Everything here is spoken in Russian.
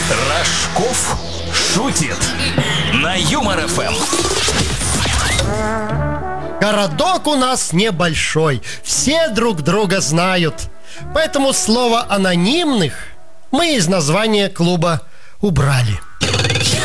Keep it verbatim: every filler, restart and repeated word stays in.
Рожков шутит на Юмор эф эм. Городок у нас небольшой, все друг друга знают. Поэтому слово «анонимных» мы из названия клуба убрали.